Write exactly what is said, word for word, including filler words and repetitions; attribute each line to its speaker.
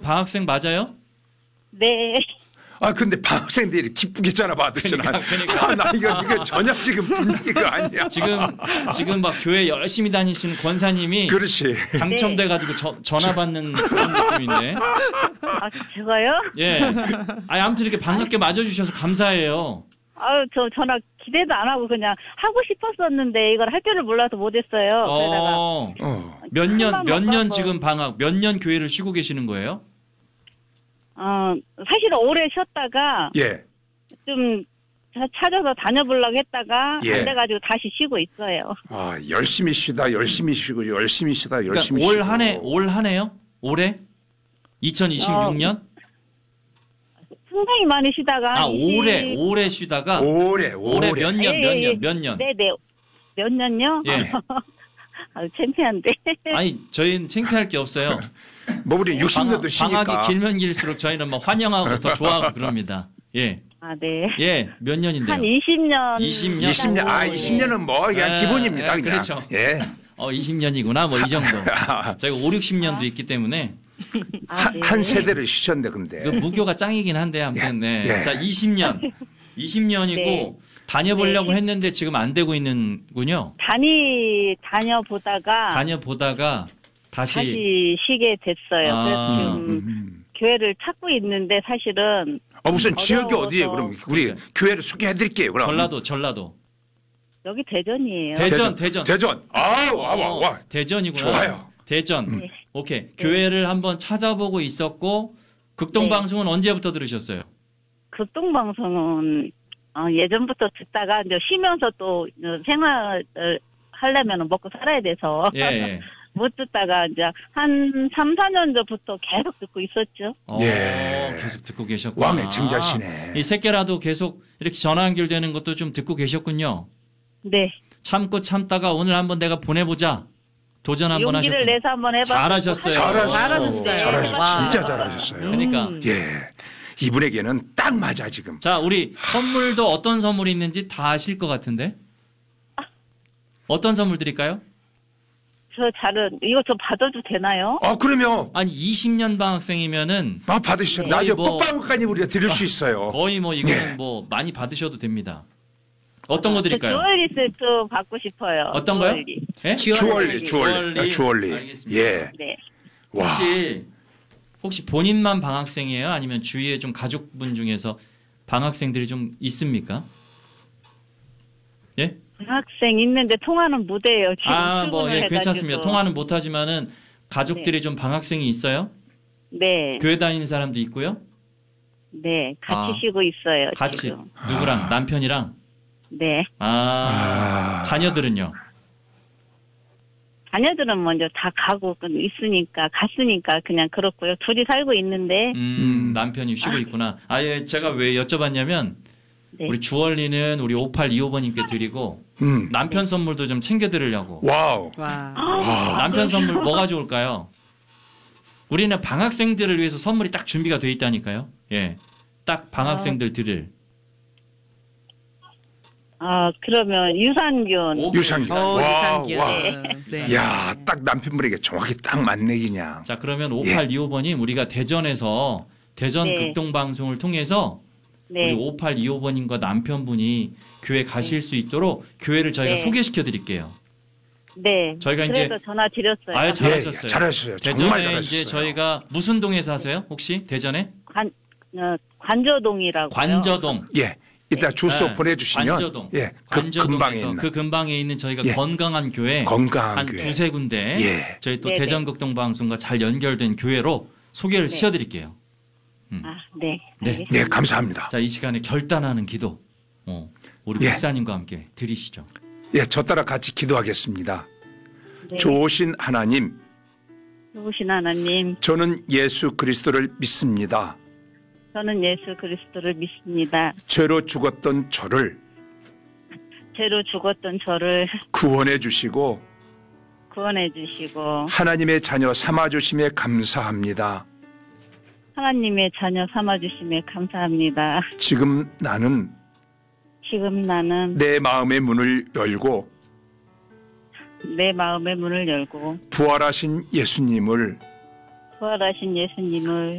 Speaker 1: 방학생 맞아요?
Speaker 2: 네.
Speaker 3: 아, 근데 방학생들이 기쁘게 전화 받으시나.
Speaker 1: 그러니까, 그러니까.
Speaker 3: 아, 나 이거, 이거 전혀 지금 분위기가 아니야.
Speaker 1: 지금, 지금 막 교회 열심히 다니시는 권사님이.
Speaker 3: 그렇지.
Speaker 1: 당첨돼가지고 저, 전화 받는 그런 느낌인데.
Speaker 2: 아, 제가요?
Speaker 1: 예. 아니, 아무튼 이렇게 반갑게 맞아주셔서 감사해요.
Speaker 2: 아유, 저 전화 기대도 안 하고 그냥 하고 싶었었는데 이걸 할 줄을 몰라서 못했어요. 그러다가
Speaker 1: 어,
Speaker 3: 어.
Speaker 1: 몇 년, 몇 년
Speaker 2: 바꿔서.
Speaker 1: 지금 방학, 몇 년 교회를 쉬고 계시는 거예요?
Speaker 2: 어, 사실은 오래 쉬었다가
Speaker 3: 예.
Speaker 2: 좀 자- 찾아서 다녀보려고 했다가
Speaker 3: 예.
Speaker 2: 안 돼가지고 다시 쉬고 있어요.
Speaker 3: 아, 열심히 쉬다, 열심히 쉬고, 열심히 쉬다, 열심히
Speaker 1: 그러니까 올
Speaker 3: 쉬고.
Speaker 1: 한 해, 올 한 해요? 올해? 이천이십육 년?
Speaker 2: 상당히 많이 쉬다가
Speaker 1: 아,
Speaker 2: 이십
Speaker 1: 올해, 올해 쉬다가
Speaker 3: 오래,
Speaker 1: 올해
Speaker 3: 오래.
Speaker 1: 몇 년,
Speaker 2: 예,
Speaker 1: 몇
Speaker 2: 예,
Speaker 1: 년, 몇 년?
Speaker 2: 네네. 몇 년요?
Speaker 1: 예.
Speaker 2: 아, 창피한데.
Speaker 1: 아니, 저희는 창피할 게 없어요.
Speaker 3: 뭐, 우리 육십 년도 쉬니까.
Speaker 1: 방학이 길면 길수록 저희는 뭐 환영하고 더 좋아하고 그럽니다. 예.
Speaker 2: 아, 네.
Speaker 1: 예, 몇 년인데요?
Speaker 2: 한 이십 년.
Speaker 1: 이십 년?
Speaker 3: 이십 년, 아,
Speaker 2: 네.
Speaker 3: 이십 년은 뭐, 그냥
Speaker 1: 예,
Speaker 3: 기본입니다.
Speaker 1: 예,
Speaker 3: 그냥.
Speaker 1: 그렇죠.
Speaker 3: 예.
Speaker 1: 어, 이십 년이구나, 뭐 이 정도. 저희가 오, 육십 년도 있기 때문에
Speaker 2: 아,
Speaker 3: 한,
Speaker 2: 네.
Speaker 3: 한 세대를 쉬셨네, 근데.
Speaker 1: 그 무교가 짱이긴 한데, 아무튼, 네.
Speaker 3: 예.
Speaker 1: 자, 이십 년. 이십 년이고,
Speaker 2: 네.
Speaker 1: 다녀보려고
Speaker 2: 네.
Speaker 1: 했는데 지금 안 되고 있는군요.
Speaker 2: 다니, 다녀보다가.
Speaker 1: 다녀보다가 다시.
Speaker 2: 다시 쉬게 됐어요.
Speaker 1: 아.
Speaker 2: 그래서 지금
Speaker 3: 음.
Speaker 2: 교회를 찾고 있는데 사실은
Speaker 3: 아, 우선 지역이
Speaker 2: 어려워서.
Speaker 3: 어디예요? 그럼 우리 교회를 소개해 드릴게요. 그럼.
Speaker 1: 전라도, 전라도.
Speaker 2: 여기 대전이에요.
Speaker 1: 대전, 대전.
Speaker 3: 대전. 아, 와, 와,
Speaker 1: 어,
Speaker 3: 와.
Speaker 1: 대전이구나.
Speaker 3: 좋아요.
Speaker 1: 대전.
Speaker 2: 네.
Speaker 1: 오케이. 교회를 한번 찾아보고 있었고, 극동방송은 언제부터 들으셨어요?
Speaker 2: 극동방송은 어, 예전부터 듣다가 이제 쉬면서 또 생활을 하려면 먹고 살아야 돼서
Speaker 1: 예, 예.
Speaker 2: 못 듣다가 이제 한 삼, 사 년 전부터 계속 듣고 있었죠.
Speaker 1: 어,
Speaker 3: 예.
Speaker 1: 계속 듣고 계셨구나.
Speaker 3: 왕의 증자시네.
Speaker 1: 이 새끼라도 계속 이렇게 전화 연결되는 것도 좀 듣고 계셨군요.
Speaker 2: 네.
Speaker 1: 참고 참다가 오늘 한번 내가 보내보자. 도전 한번
Speaker 2: 용기를
Speaker 1: 하셨군요.
Speaker 2: 내서 한번 해봤어요.
Speaker 1: 잘하셨어요.
Speaker 3: 잘하셨어요.
Speaker 4: 잘하셨어요.
Speaker 3: 잘하셨어요.
Speaker 4: 와.
Speaker 3: 진짜 잘하셨어요.
Speaker 1: 그러니까.
Speaker 3: 예. 이분에게는 딱 맞아, 지금.
Speaker 1: 자, 우리 선물도 어떤 선물이 있는지 다 아실 것 같은데. 어떤 선물 드릴까요?
Speaker 2: 저 잘은 이거 저 받아도 되나요?
Speaker 3: 아, 그러면,
Speaker 1: 아니, 이십 년 방학생이면은
Speaker 3: 아, 받으시죠.
Speaker 1: 거의
Speaker 3: 나중에
Speaker 1: 뭐-
Speaker 3: 꽃방울까지 우리가 드릴 수 있어요.
Speaker 1: 거의 뭐 이거는
Speaker 3: 네.
Speaker 1: 뭐 많이 받으셔도 됩니다. 어떤 거 드릴까요?
Speaker 2: 주얼리 세트 받고 싶어요.
Speaker 1: 어떤 거요?
Speaker 2: 주얼리.
Speaker 1: 예?
Speaker 3: 주얼리, 주얼리.
Speaker 1: 주얼리.
Speaker 3: 아, 주얼리.
Speaker 1: 알겠습니다.
Speaker 3: 예.
Speaker 2: 네.
Speaker 3: 와.
Speaker 1: 혹시 혹시 본인만 방학생이에요? 아니면 주위에 좀 가족분 중에서 방학생들이 좀 있습니까? 예?
Speaker 2: 학생 있는데 통화는 못해요. 지금
Speaker 1: 아, 뭐
Speaker 2: 출근을
Speaker 1: 예,
Speaker 2: 해가지고.
Speaker 1: 괜찮습니다. 통화는 못 하지만은 가족들이 좀 방학생이 있어요?
Speaker 2: 네,
Speaker 1: 교회 다니는 사람도 있고요.
Speaker 2: 네, 같이
Speaker 1: 아,
Speaker 2: 쉬고 있어요.
Speaker 1: 같이
Speaker 2: 지금.
Speaker 1: 누구랑? 남편이랑?
Speaker 2: 네,
Speaker 1: 아,
Speaker 3: 아.
Speaker 1: 자녀들은요?
Speaker 2: 자녀들은 먼저 다 가고 있으니까 갔으니까 그냥 그렇고요. 둘이 살고 있는데
Speaker 1: 음,
Speaker 3: 음.
Speaker 1: 남편이 쉬고 있구나. 아, 예, 제가 왜 여쭤봤냐면
Speaker 2: 네.
Speaker 1: 우리 주얼리는 우리 오팔이오 번님께 드리고
Speaker 3: 음.
Speaker 1: 남편 선물도 좀 챙겨 드리려고.
Speaker 3: 와우.
Speaker 4: 와.
Speaker 3: 와.
Speaker 1: 남편 선물 뭐가 좋을까요? 우리는 방학생들을 위해서 선물이 딱 준비가 돼 있다니까요. 예. 딱 방학생들 드릴.
Speaker 2: 아 그러면 유산균.
Speaker 1: 오,
Speaker 3: 유산균.
Speaker 4: 어,
Speaker 3: 와우,
Speaker 4: 유산균.
Speaker 3: 와우.
Speaker 4: 네.
Speaker 3: 야, 딱 남편분에게 정확히 딱 맞네, 그냥.
Speaker 1: 자, 그러면 오팔이오 번님 우리가 대전에서 대전
Speaker 2: 네.
Speaker 1: 극동 방송을 통해서
Speaker 2: 네,
Speaker 1: 우리 오팔이오 번님과 남편분이 교회 가실 수 있도록 교회를 저희가
Speaker 2: 네.
Speaker 1: 소개시켜 드릴게요.
Speaker 2: 네.
Speaker 1: 저희가
Speaker 2: 그래서
Speaker 1: 이제-
Speaker 2: 전화 드렸어요.
Speaker 1: 아유,
Speaker 3: 예,
Speaker 1: 잘하셨어요.
Speaker 3: 잘하셨어요. 정말
Speaker 1: 대전에
Speaker 3: 잘하셨어요.
Speaker 1: 이제 저희가 무슨 동에 사세요? 혹시 대전에?
Speaker 2: 관 어, 관저동이라고.
Speaker 1: 관저동.
Speaker 3: 예. 이따 주소
Speaker 1: 네.
Speaker 3: 보내주시면.
Speaker 1: 관저동.
Speaker 3: 예. 그 근방에
Speaker 1: 관저동에서
Speaker 3: 있는.
Speaker 1: 그 근방에 있는 저희가
Speaker 3: 예.
Speaker 1: 건강한 교회
Speaker 3: 건강한
Speaker 1: 한
Speaker 3: 교회.
Speaker 1: 두세 군데
Speaker 3: 예.
Speaker 1: 저희 또
Speaker 2: 네네.
Speaker 1: 대전극동 방송과 잘 연결된 교회로 소개를
Speaker 2: 네.
Speaker 1: 시켜드릴게요.
Speaker 2: 아, 네.
Speaker 1: 네.
Speaker 2: 알겠습니다.
Speaker 3: 예, 감사합니다.
Speaker 1: 자, 이 시간에 결단하는 기도 어, 우리
Speaker 3: 예.
Speaker 1: 목사님과 함께 드리시죠.
Speaker 3: 예, 저 따라 같이 기도하겠습니다.
Speaker 2: 네.
Speaker 3: 좋으신 하나님,
Speaker 2: 좋으신 하나님,
Speaker 3: 저는 예수 그리스도를 믿습니다.
Speaker 2: 저는 예수 그리스도를 믿습니다.
Speaker 3: 죄로 죽었던 저를
Speaker 2: 죄로 죽었던 저를
Speaker 3: 구원해 주시고
Speaker 2: 구원해 주시고
Speaker 3: 하나님의 자녀 삼아 주심에 감사합니다.
Speaker 2: 하나님의 자녀 삼아 주심에 감사합니다.
Speaker 3: 지금 나는
Speaker 2: 지금 나는
Speaker 3: 내 마음의 문을 열고
Speaker 2: 내 마음의 문을 열고
Speaker 3: 부활하신 예수님을
Speaker 2: 부활하신 예수님을